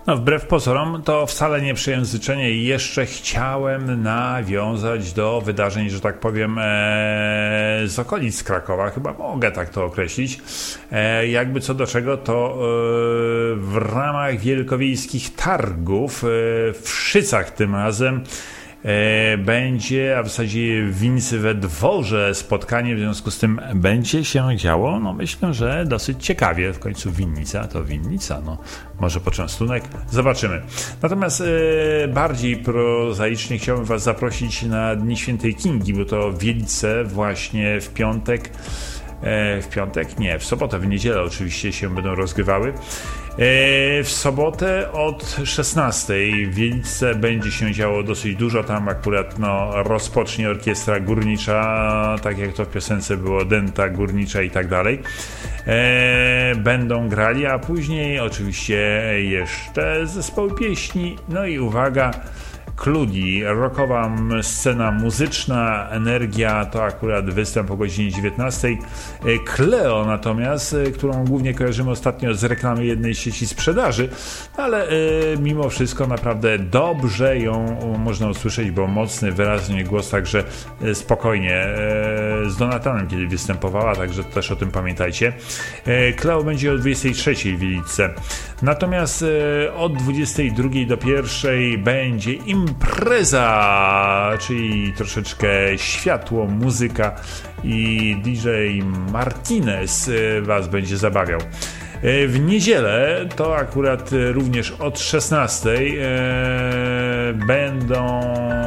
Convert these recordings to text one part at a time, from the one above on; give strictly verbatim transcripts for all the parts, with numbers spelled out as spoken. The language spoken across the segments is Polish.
No, wbrew pozorom to wcale nie przejęzyczenie. Jeszcze chciałem nawiązać do wydarzeń, że tak powiem, e, z okolic Krakowa. Chyba mogę tak to określić. E, jakby co do czego, to e, w ramach wielkowiejskich targów e, w Szycach tym razem będzie, a w zasadzie w Winnicy we dworze spotkanie, w związku z tym będzie się działo, no myślę, że dosyć ciekawie. W końcu Winnica to Winnica, no może poczęstunek, zobaczymy. Natomiast e, bardziej prozaicznie chciałbym Was zaprosić na Dni Świętej Kingi, bo to Wielice właśnie w piątek, e, w piątek? Nie, w sobotę, w niedzielę oczywiście się będą rozgrywały. W sobotę od szesnastej w Wieliczce będzie się działo dosyć dużo. Tam akurat no, rozpocznie orkiestra górnicza, tak jak to w piosence było, denta górnicza i tak dalej. Będą grali, a później oczywiście jeszcze zespoły pieśni. No i uwaga, Kludi, rockowa scena muzyczna, Energia to akurat występ o godzinie dziewiętnastej. Kleo natomiast, którą głównie kojarzymy ostatnio z reklamy jednej sieci sprzedaży, ale y, mimo wszystko naprawdę dobrze ją można usłyszeć, bo mocny, wyraźny głos, także y, spokojnie y, z Donatanem kiedy występowała, także też o tym pamiętajcie. Y, Kleo będzie o dwudziestej trzeciej w Wieliczce. Natomiast y, od dwudziestej drugiej do pierwszej będzie impreza, czyli troszeczkę światło, muzyka i D J Martinez Was będzie zabawiał. W niedzielę to akurat również od szesnastej e, będą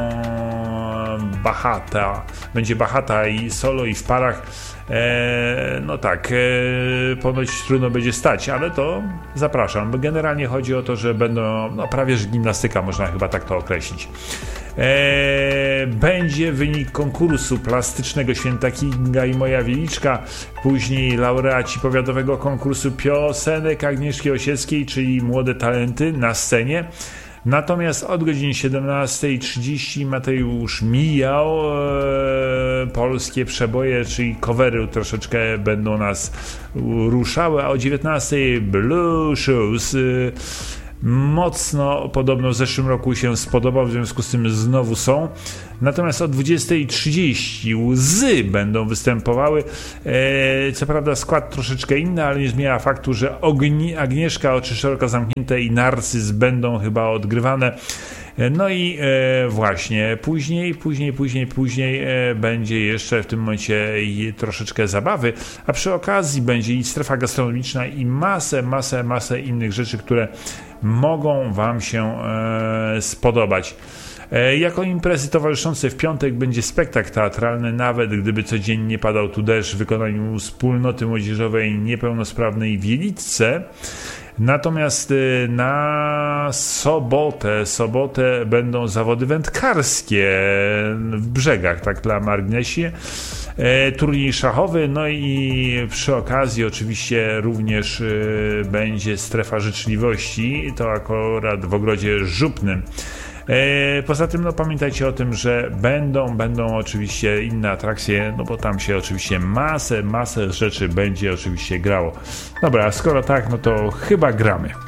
Bachata, będzie Bachata i solo i w parach. E, no tak, e, ponoć trudno będzie stać, ale to zapraszam. Generalnie chodzi o to, że będą, no prawie że gimnastyka, można chyba tak to określić. E, będzie wynik konkursu plastycznego Święta Kinga i Moja Wieliczka, później laureaci powiatowego konkursu piosenek Agnieszki Osieckiej, czyli Młode Talenty na scenie. Natomiast od godziny siedemnastej trzydzieści Mateusz Mijał, e, polskie przeboje, czyli covery troszeczkę będą nas ruszały, a o dziewiętnastej Blue Shoes. E, mocno podobno w zeszłym roku się spodobał, w związku z tym znowu są. Natomiast o dwudziestej trzydzieści Łzy będą występowały. E, co prawda skład troszeczkę inny, ale nie zmienia faktu, że Ogni- Agnieszka, Oczy Szeroko Zamknięte i Narcyz będą chyba odgrywane. No i e, właśnie później, później, później, później e, będzie jeszcze w tym momencie troszeczkę zabawy, a przy okazji będzie i strefa gastronomiczna i masę, masę, masę innych rzeczy, które mogą Wam się e, spodobać. Jako imprezy towarzyszące w piątek będzie spektakl teatralny, nawet gdyby codziennie padał tu deszcz, w wykonaniu wspólnoty młodzieżowej niepełnosprawnej w Wieliczce. Natomiast na sobotę, sobotę będą zawody wędkarskie w Brzegach, tak dla marginesie. Turniej szachowy, no i przy okazji oczywiście również będzie strefa życzliwości, to akurat w Ogrodzie Żupnym. Poza tym no pamiętajcie o tym, że będą, będą oczywiście inne atrakcje, no bo tam się oczywiście masę, masę rzeczy będzie oczywiście grało. Dobra, skoro tak, no to chyba gramy.